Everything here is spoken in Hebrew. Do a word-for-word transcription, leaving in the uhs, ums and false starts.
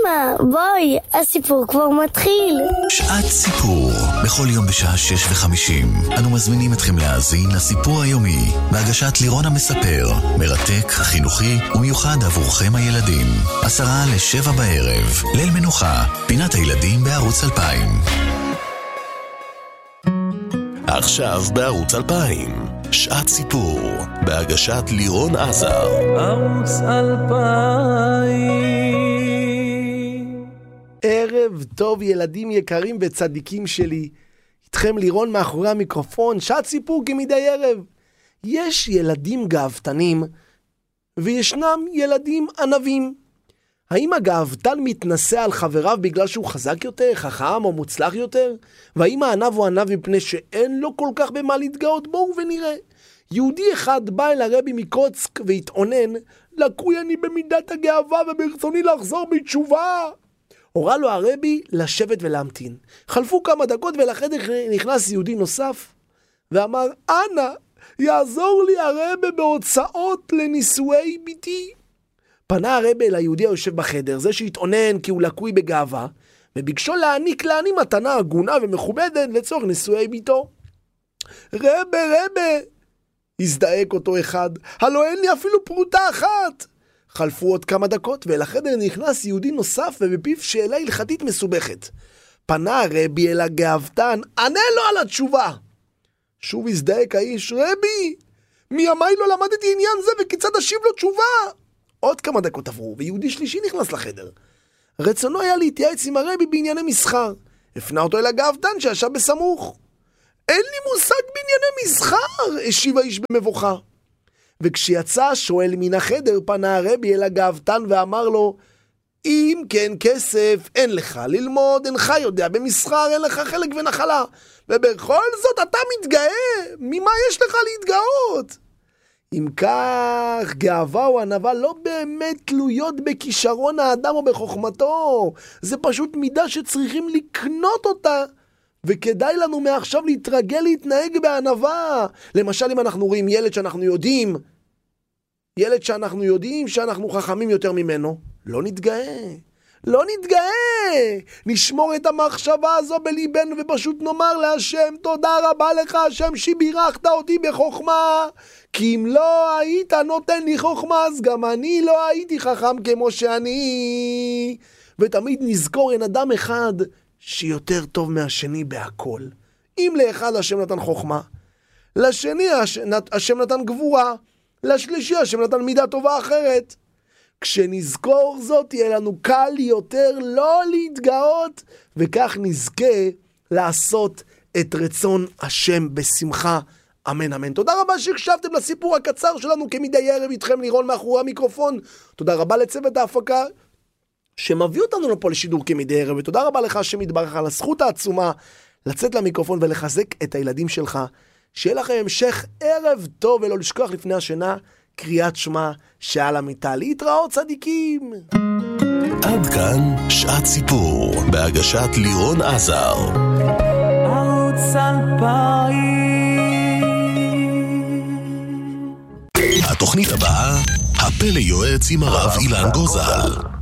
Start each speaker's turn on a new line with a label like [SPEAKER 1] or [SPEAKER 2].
[SPEAKER 1] אמא, בואי, הסיפור כבר מתחיל.
[SPEAKER 2] שעת סיפור. בכל יום בשעה שש וחמישים אנו מזמינים אתכם להאזין לסיפור היומי בהגשת לירון המספר, מרתק, חינוכי ומיוחד עבורכם הילדים. עשרה לשבע בערב, ליל מנוחה, פינת הילדים בערוץ אלפיים. עכשיו בערוץ אלפיים, שעת סיפור, בהגשת לירון עזר.
[SPEAKER 3] ערוץ אלפיים.
[SPEAKER 4] ערב טוב ילדים יקרים וצדיקים שלי, איתכם לירון מאחורי המיקרופון, שעת סיפור כמדי ערב. יש ילדים גאוותנים וישנם ילדים ענבים. האם הגאוותן מתנשא על חבריו בגלל שהוא חזק יותר, חכם או מוצלח יותר? והאם הענב הוא ענב מפני שאין לו כל כך במה להתגאות? בואו ונראה. יהודי אחד בא אל הרבי מקוצק והתעונן, לקוי אני במידת הגאווה וברצוני לחזור בתשובה. הורה לו הרבי לשבת ולהמתין. חלפו כמה דקות ולחדר נכנס יהודי נוסף ואמר, אנא, יעזור לי הרבי בהוצאות לנישואי ביתי. פנה הרבי אל היהודי היושב בחדר, זה שהתעונן כי הוא לקוי בגאווה, וביקשו להעניק לעני מתנה הגונה ומכובדת לצורך נישואי ביתו. רבי, רבי, הזדעק אותו אחד, הלא אין לי אפילו פרוטה אחת. חלפו עוד כמה דקות ואל החדר נכנס יהודי נוסף ובפיו שאלה הלכתית מסובכת. פנה הרבי אל הגאוותן, ענה לו על התשובה. שוב הזדעק האיש, רבי, מימיי לא למדתי עניין זה וכיצד אשיב לו תשובה. עוד כמה דקות עברו ויהודי שלישי נכנס לחדר. רצונו היה להתייעץ עם הרבי בענייני מסחר. הפנה אותו אל הגאוותן שישב בסמוך. אין לי מושג בענייני מסחר, השיב האיש במבוכה. וכשיצא השואל מן החדר פנה הרבי אל הגאוותן ואמר לו, אם כן כסף אין לך ללמוד, אינך יודע במסחר, אין לך חלק ונחלה, ובכל זאת אתה מתגאה, ממה יש לך להתגאות? אם כך, גאווה או ענווה לא באמת תלויות בכישרון האדם או בחוכמתו, זה פשוט מידה שצריכים לקנות אותה, וכדאי לנו מעכשיו להתרגל להתנהג בענווה. למשל, אם אנחנו רואים ילד שאנחנו יודעים, ילד שאנחנו יודעים שאנחנו חכמים יותר ממנו, לא נתגאה. לא נתגאה. נשמור את המחשבה הזו בליבנו ופשוט נאמר להשם, תודה רבה לך השם שבירכת אותי בחוכמה, כי אם לא היית נותן לי חוכמה אז גם אני לא הייתי חכם כמו שאני. ותמיד נזכור אין אדם אחד שיותר טוב מהשני בהכל. אם לאחד השם נתן חוכמה, לשני השם נתן גבורה, לשלישי השם נתן מידה טובה אחרת. כשנזכור זאת יהיה לנו קל יותר לא להתגאות, וכך נזכה לעשות את רצון השם בשמחה. אמן אמן. תודה רבה שהקשבתם לסיפור הקצר שלנו כמדי ערב, איתכם לירון מאחורי המיקרופון. תודה רבה לצוות ההפקה שמביא אותנו לפה לשידור כמדי ערב, ותודה רבה לך שמתברך על הזכות העצומה לצאת למיקרופון ולחזק את הילדים שלך. שיהיה לכם המשך ערב טוב, ולא לשכוח לפני השינה קריאת שמע שעל המיטה. להתראות צדיקים.
[SPEAKER 2] עד כאן שעת סיפור בהגשת לירון עזר.
[SPEAKER 3] ערוץ אלפיים.
[SPEAKER 2] התוכנית הבאה, הפלא יועץ עם הרב אילן גוזל.